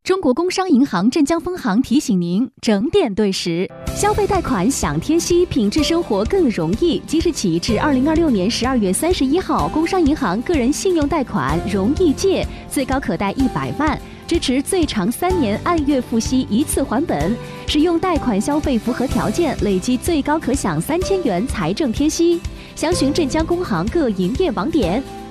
中国工商银行镇江分行提醒您：整点对时，消费贷款享贴息，品质生活更容易。即日起至2026年12月31号，工商银行个人信用贷款容易借，最高可贷100万，支持最长3年按月付息一次还本。使用贷款消费符合条件，累计最高可享3000元财政贴息。详询镇江工行各营业网点。